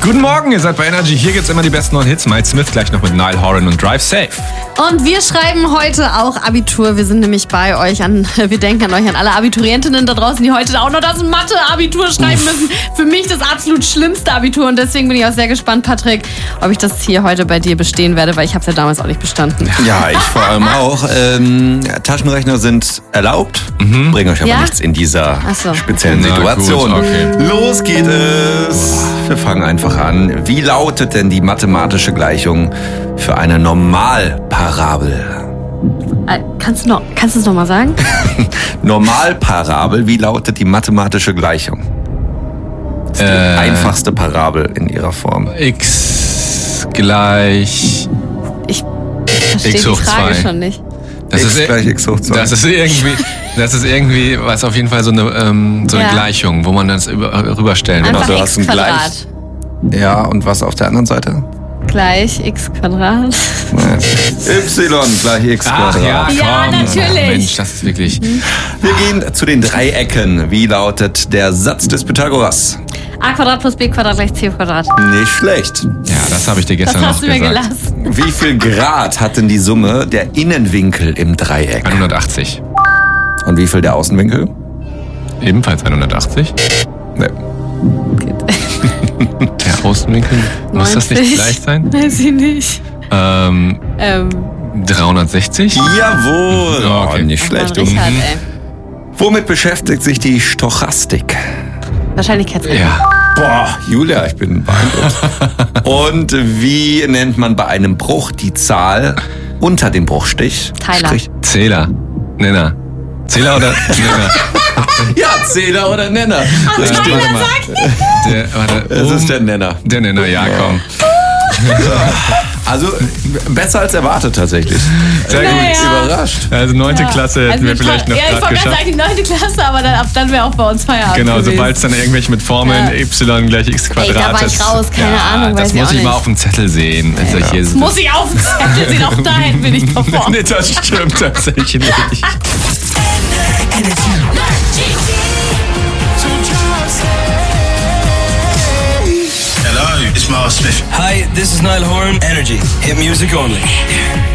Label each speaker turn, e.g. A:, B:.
A: Guten Morgen, ihr seid bei Energy. Hier gibt's immer die besten neuen Hits. Mike Smith gleich noch mit Niall Horan und Drive Safe.
B: Und wir schreiben heute auch Abitur. Wir sind nämlich bei euch wir denken an euch, an alle Abiturientinnen da draußen, die heute auch noch das Mathe-Abitur schreiben müssen. Für mich das absolut schlimmste Abitur und deswegen bin ich auch sehr gespannt, Patrick, ob ich das hier heute bei dir bestehen werde, weil ich habe es ja damals auch nicht bestanden.
C: Ja, ich vor allem auch. Taschenrechner sind erlaubt, bringen euch aber nichts in dieser speziellen Situation.
A: Gut, okay.
C: Los geht es. Wir fangen einfach an. Wie lautet denn die mathematische Gleichung für eine Normalparabel?
B: Kannst du es noch mal sagen?
C: Normalparabel, wie lautet die mathematische Gleichung? Das ist die einfachste Parabel in ihrer Form.
A: X gleich...
B: Ich verstehe die Frage schon nicht.
C: Das ist gleich x hoch 2.
A: Das ist irgendwie was auf jeden Fall so eine Gleichung, wo man das rüberstellen
B: kann.
C: Genau, du hast ein Gleich. Ja, und was auf der anderen Seite?
B: Gleich x Quadrat.
C: Y gleich x Quadrat.
B: Ja, natürlich.
A: Mensch, das ist wirklich...
C: Wir gehen zu den Dreiecken. Wie lautet der Satz des Pythagoras?
B: A Quadrat plus B Quadrat gleich C Quadrat.
C: Nicht schlecht.
A: Ja, das habe ich dir gestern noch gesagt.
B: Das hast du mir gelassen.
C: Wie viel Grad hat denn die Summe der Innenwinkel im Dreieck?
A: 180.
C: Und wie viel der Außenwinkel?
A: Ebenfalls 180.
C: Ne.
A: Der Außenwinkel, muss das nicht gleich sein?
B: Weiß ich nicht.
A: 360?
C: Jawohl.
A: Okay.
C: Nicht schlecht.
B: Richard,
C: Womit beschäftigt sich die Stochastik?
B: Wahrscheinlichkeitsrechnung.
A: Ja.
C: Boah, Julia, ich bin beeindruckt. Und wie nennt man bei einem Bruch die Zahl unter dem Bruchstich?
B: Teiler.
A: Zähler. Nenner. Zähler oder Nenner?
C: Ja, Zähler oder Nenner.
A: Richtig.
C: Es ist der Nenner.
A: Der Nenner, ja, komm.
C: Also besser als erwartet tatsächlich.
A: Sehr gut.
C: Überrascht.
A: Also 9. Klasse hätten wir vielleicht noch
B: ich
A: gerade
B: wollte
A: geschafft.
B: gerade sagen, die 9. Klasse, aber ab dann wäre auch bei uns Feierabend
A: Genau,
B: gewesen.
A: sobald es dann irgendwelche mit Formeln y gleich x Quadrat
B: da war ich raus, keine Ahnung,
A: das
B: weiß ich
A: muss
B: auch
A: ich mal
B: nicht.
A: auf dem Zettel sehen. Also hier
B: Das muss ich auf dem Zettel sehen, auch dahin bin ich performt.
A: Nee, das stimmt tatsächlich nicht.
D: Hello, it's Miles Smith.
E: Hi, this is Niall Horan. Energy. Hit music only.